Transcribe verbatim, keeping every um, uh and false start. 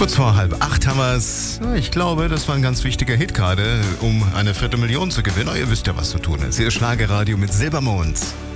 Kurz vor halb acht haben wir es. Ich glaube, das war ein ganz wichtiger Hit gerade, um eine Viertelmillion zu gewinnen. Oh, ihr wisst ja, was zu tun ist. Hier ist Schlagerradio mit Silbermond.